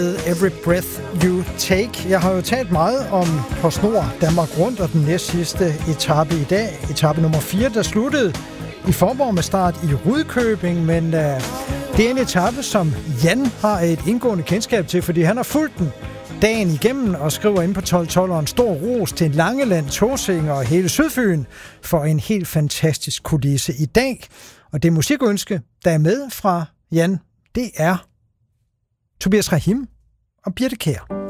Every Breath You Take. Jeg har jo talt meget om PostNord Danmark Rundt og den næstsidste etape i dag. Etape nummer 4, der sluttede i Faaborg med start i Rudkøbing, men det er en etape, som Jan har et indgående kendskab til, fordi han har fulgt den dagen igennem og skriver ind på 1212 en stor ros til Langeland, Tåsinge og hele Sydfyn for en helt fantastisk kulisse i dag. Og det musikønske, der er med fra Jan, det er Tobias Rahim og Birthe Kjær.